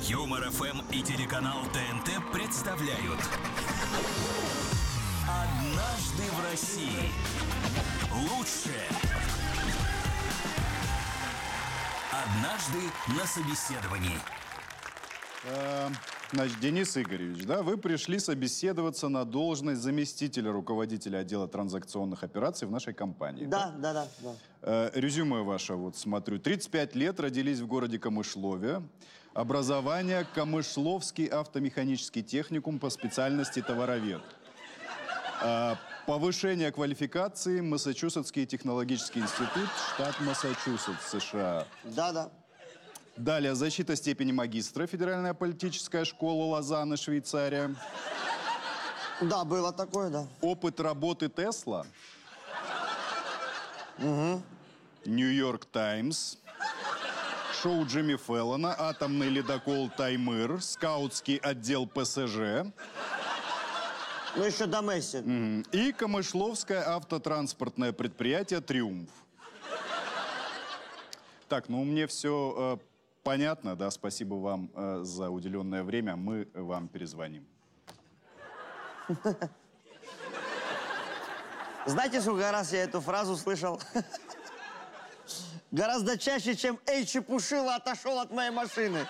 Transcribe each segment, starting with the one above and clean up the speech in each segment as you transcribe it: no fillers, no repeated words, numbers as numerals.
Юмор ФМ и телеканал ТНТ представляют «Однажды в России». Лучшее. Однажды на собеседовании. Значит, Денис Игоревич, да, вы пришли собеседоваться на должность заместителя руководителя отдела транзакционных операций в нашей компании. Да. Резюме ваше, вот смотрю. 35 лет, родились в городе Камышлове. Образование Камышловский автомеханический техникум по специальности товаровед. Повышение квалификации Массачусетский технологический институт, штат Массачусетс, США. Да. Далее, защита степени магистра, Федеральная политическая школа Лозанны, Швейцария. Да, было такое, да. Опыт работы Тесла. Угу. Нью-Йорк Таймс. Шоу Джимми Феллона, атомный ледокол Таймыр, скаутский отдел ПСЖ. Ну, еще до Месси. И Камышловское автотранспортное предприятие «Триумф». Так, ну, мне все понятно, да, спасибо вам за уделенное время, мы вам перезвоним. Знаете, сколько раз я эту фразу слышал? Гораздо чаще, чем «Эй, Чепушила, отошел от моей машины».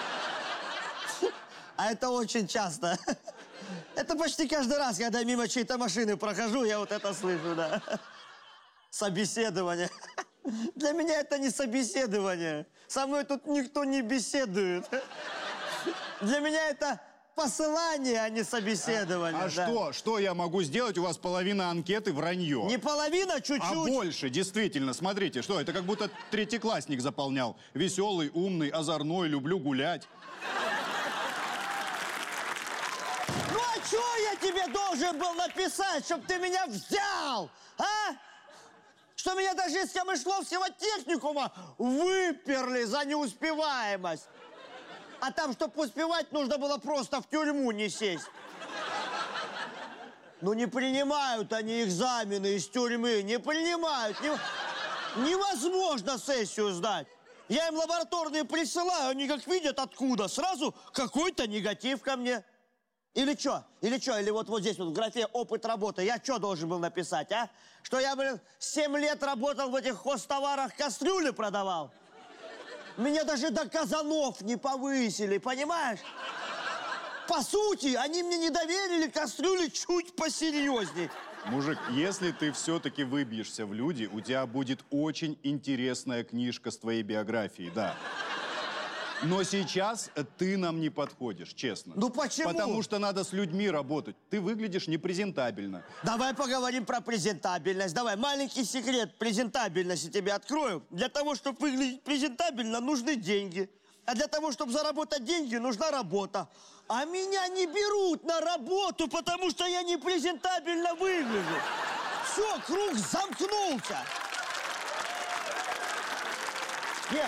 А это очень часто. Это почти каждый раз, когда мимо чьей-то машины прохожу, я вот это слышу, да. Собеседование. Для меня это не собеседование. Со мной тут никто не беседует. Для меня это посылание, а не собеседование. Да. Что я могу сделать? У вас половина анкеты вранье. Не половина, чуть-чуть. А больше, действительно. Смотрите, что это как будто третьеклассник заполнял. Веселый, умный, озорной, люблю гулять. Ну а что я тебе должен был написать, чтобы ты меня взял? А? Что меня даже из Камышловского техникума выперли за неуспеваемость. А там, чтобы успевать, нужно было просто в тюрьму не сесть. Ну не принимают они экзамены из тюрьмы, не принимают. Невозможно сессию сдать. Я им лабораторные присылаю, они как видят откуда, сразу какой-то негатив ко мне. Или что? Или вот здесь вот в графе «Опыт работы» я что должен был написать, а? Что я, 7 лет работал в этих хозтоварах, кастрюли продавал? Меня даже до казанов не повысили, понимаешь? По сути, они мне не доверили кастрюли чуть посерьезней. Мужик, если ты все-таки выбьешься в люди, у тебя будет очень интересная книжка с твоей биографией, да. Но сейчас ты нам не подходишь, честно. Ну почему? Потому что надо с людьми работать. Ты выглядишь непрезентабельно. Давай поговорим про презентабельность. Давай, маленький секрет презентабельности тебе открою. Для того, чтобы выглядеть презентабельно, нужны деньги. А для того, чтобы заработать деньги, нужна работа. А меня не берут на работу, потому что я не презентабельно выгляжу. Все, круг замкнулся. Нет.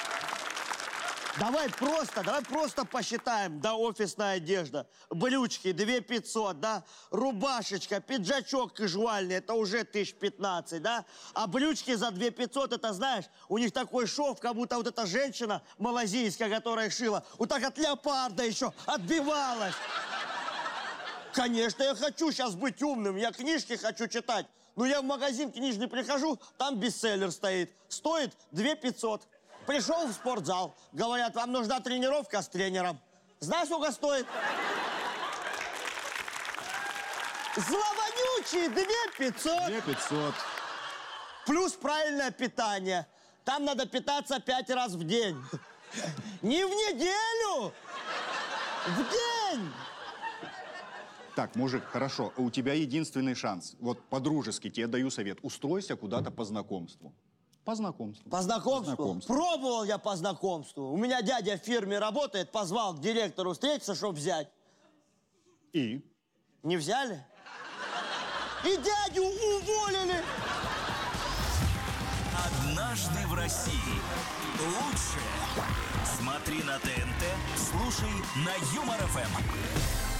Давай просто посчитаем. Да, офисная одежда. Брючки 2500, да? Рубашечка, пиджачок кажуальный, это уже 1015, да? А брючки за 2500, это, знаешь, у них такой шов, как будто вот эта женщина малазийская, которая шила, вот так от леопарда еще отбивалась. Конечно, я хочу сейчас быть умным, я книжки хочу читать. Но я в магазин книжный прихожу, там бестселлер стоит. Стоит 2500. Пришел в спортзал, говорят, вам нужна тренировка с тренером. Знаешь, сколько стоит? Зловонючие 2500. 2500. Плюс правильное питание. Там надо питаться 5 раз в день. Не в неделю, в день. Так, мужик, хорошо, у тебя единственный шанс. Вот по-дружески тебе даю совет. Устройся куда-то по знакомству. По знакомству. По знакомству? Пробовал я по знакомству. У меня дядя в фирме работает, позвал к директору встретиться, чтобы взять. И? Не взяли? И дядю уволили! «Однажды в России». Лучшее. Смотри на ТНТ, слушай на Юмор ФМ.